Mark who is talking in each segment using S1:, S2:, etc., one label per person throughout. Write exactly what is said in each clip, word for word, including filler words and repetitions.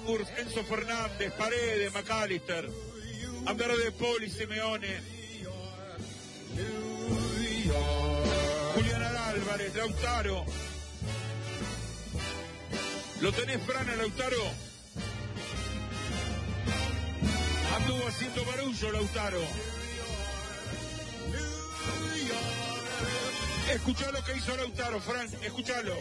S1: Weghorst, Enzo Fernández, Paredes, McAllister, Andrade de Poli, Simeone, Julián Álvarez, Lautaro. ¿Lo tenés, Frana, Lautaro? Anduvo haciendo barullo, Lautaro. Escuchá lo que hizo Lautaro, Fran, escuchalo.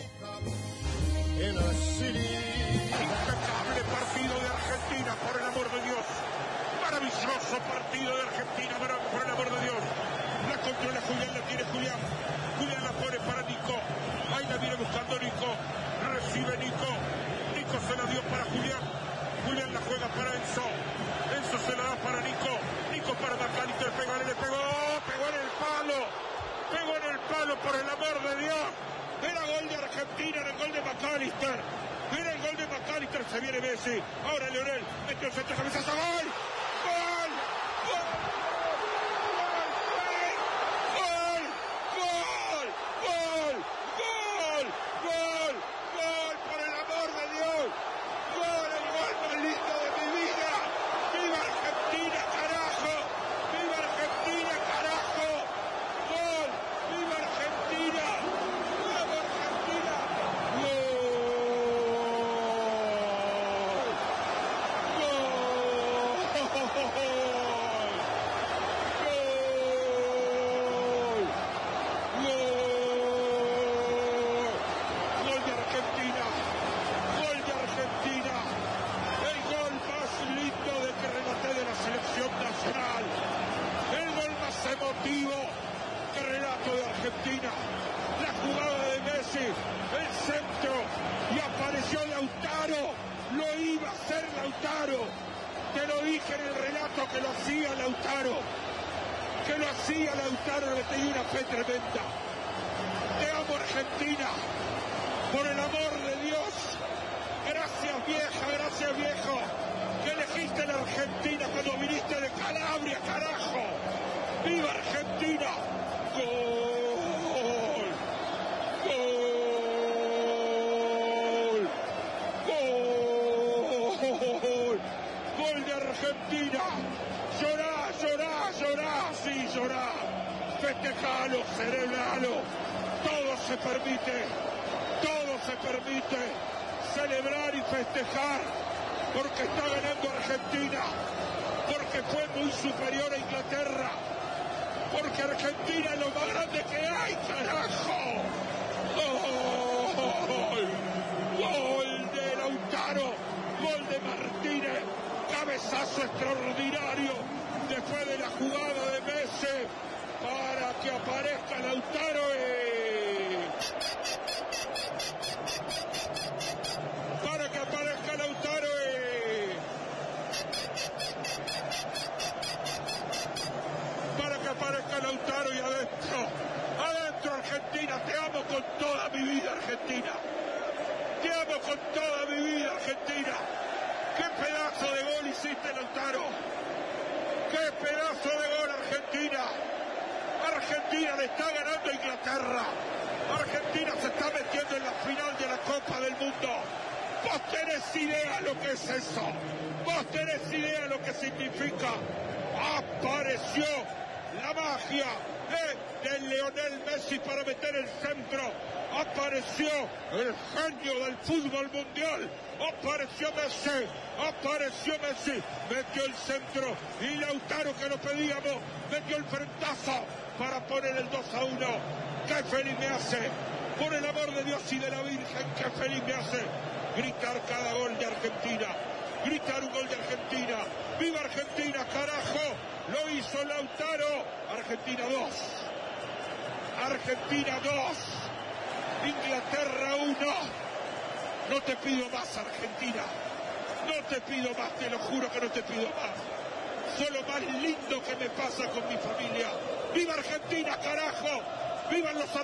S1: Impecable partido de Argentina, por el amor de Dios. Maravilloso partido de Argentina, por el amor de Dios. La controla Julián, la tiene Julián. Julián la pone para Nico. Ahí la viene buscando Nico. Recibe Nico. Nico se la dio para Julián. Julián la juega para Enzo. Enzo se la da para Nico. Nico para McAllister. Pegó, le pegó. Pegó en el palo. Pegó en el palo, por el amor de Dios. Era gol de Argentina, era el gol de McAllister. Era el gol de McAllister. Se viene Messi. Ahora Leonel. Metió el centro, cabezazo. ¡Gol! ¡Gol! ¡Gol! ¡Gol! ¡Gol! ¡Gol! ¡Gol! ¡Gol! ¡Gol! ¡Por el amor de Dios! ¡Gol! ¡El gol más lindo de mi vida! ¡Viva Argentina, carajo! ¡Viva Argentina, carajo! ¡Gol! ¡Viva Argentina! ¡Viva Argentina! ¡Gol! Que relato de Argentina, la jugada de Messi, el centro, y apareció Lautaro. Lo iba a hacer Lautaro. Te lo dije en el relato que lo hacía Lautaro, que lo hacía Lautaro. Le tenía una fe tremenda. Te amo, Argentina, por el amor de Dios. Gracias, vieja, gracias, viejo, que elegiste la Argentina cuando viniste de Calabria, carajo. ¡Viva Argentina! ¡Gol! ¡Gol! ¡Gol! ¡Gol de Argentina! ¡Llorá, llorá, llorá! ¡Sí, llorá! ¡Festejalo, celebralo! Todo se permite, todo se permite celebrar y festejar, porque está ganando Argentina, porque fue muy superior a Inglaterra, porque Argentina es lo más grande que hay, carajo. ¡Gol! ¡Gol de Lautaro! ¡Gol de Martínez! ¡Cabezazo extraordinario después de la jugada de Messi para que aparezca Lautaro! Y... para que aparezca Lautaro y... para que aparezca Lautaro y adentro, adentro Argentina. Te amo con toda mi vida, Argentina. Te amo con toda mi vida, Argentina. Qué pedazo de gol hiciste, Lautaro. Qué pedazo de gol, Argentina. Argentina le está ganando a Inglaterra. Argentina se está metiendo en la final de la Copa del Mundo. Vos tenés idea lo que es eso. Vos tenés idea lo que significa. Apareció la magia eh, de Lionel Messi para meter el centro. Apareció el genio del fútbol mundial. Apareció Messi. Apareció Messi. Metió el centro. Y Lautaro, que lo pedíamos, metió el frentazo para poner el dos a uno. ¡Qué feliz me hace! Por el amor de Dios y de la Virgen, ¡qué feliz me hace! Gritar cada gol de Argentina. Gritar un gol de Argentina. ¡Viva Argentina, carajo! Lo hizo Lautaro. Argentina dos. Argentina dos. Inglaterra uno. No te pido más, Argentina. No te pido más, te lo juro que no te pido más. Solo más lindo que me pasa con mi familia. ¡Viva Argentina, carajo! ¡Vivan los